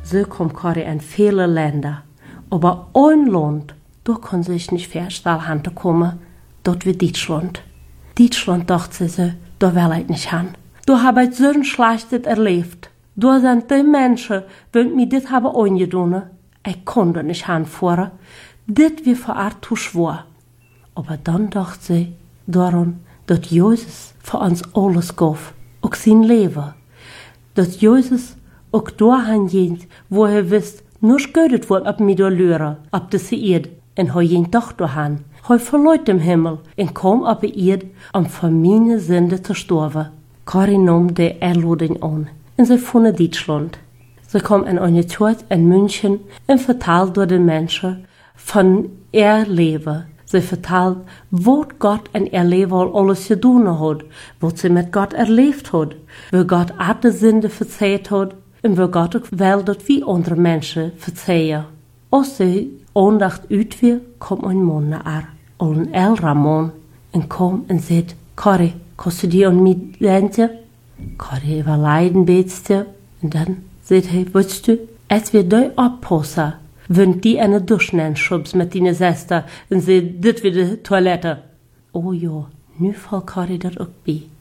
So kommt Kari in viele Länder. Aber ein Land, da kann sich nicht vorstellen, hinzukommen, dort wie Deutschland. Deutschland dachte sie so, da will ich nicht hin. Da habe ich so ein Schlechtes erlebt. Da sind die Menschen, die mir das haben angetan. Ich konnte nicht hinfahren. Das wie für Art zu schwor. Aber dann dachte sie daran, dass Jesus für uns alles gab, auch sein Leben. Dass Jesus auch dahin geht, wo wisst, nur schödet wird ab mir da Lüre, ab der Erde, und ging doch dahin. Verleut im Himmel, und kam ab der Erde, um für meine Sünde zu sterben. Kari nahm die Erladung an, und sie fuhren Deutschland. Sie kam in eine Stadt in München und verteilt durch den Menschen von ihr Leben. Sie vertelt, was Gott in ihr Leben alles getan hat, was sie mit Gott erlebt hat, wo Gott alle Sünde verzeiht hat und wo Gott auch will, dass wir andere Menschen verzeihen. Als sie Andacht uitweer, kommt ein Mann nach al een älterer Mann, und kom und sagt, Kari, kannst du dir an mich denken? Kari war leiden betste, und dann sagt er, weißt du, als wir da abpassen, wenn die eine Duschen schubst mit deiner Schwester und sie, das wie die Toilette. Oh ja, nu fällt Kari das auch bei.